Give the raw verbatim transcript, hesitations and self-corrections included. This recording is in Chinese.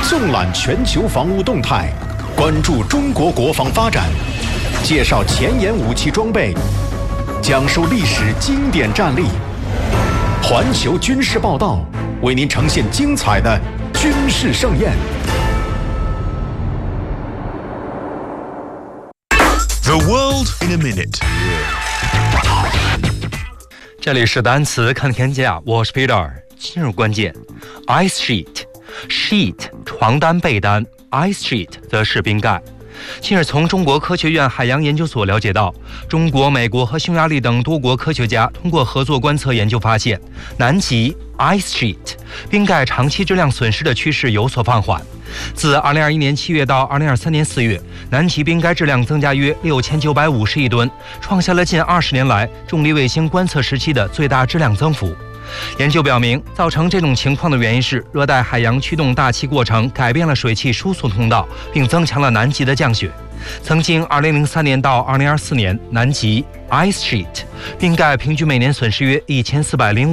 纵览全球防务动态，关注中国国防发展，介绍前沿武器装备，讲述历史经典战例。环球军事报道为您呈现精彩的军事盛宴。 The world in a minute。 这里是单词看天下，我是 Peter。进入关键 ，ice sheet， sheet 床单被单 ，ice sheet 则是冰盖。近日，从中国科学院海洋研究所了解到，中国、美国和匈牙利等多国科学家通过合作观测研究发现，南极 ice sheet 冰盖长期质量损失的趋势有所放缓。自二零二一年七月到二零二三年四月，南极冰盖质量增加约六千九百五十亿吨，创下了近二十年来重力卫星观测时期的最大质量增幅。研究表明，造成这种情况的原因是热带海洋驱动大气过程改变了水汽输送通道，并增强了南极的降雪。曾经二零零三年到二零二四年，南极 ice sheet 冰盖平均每年损失约一千四百零五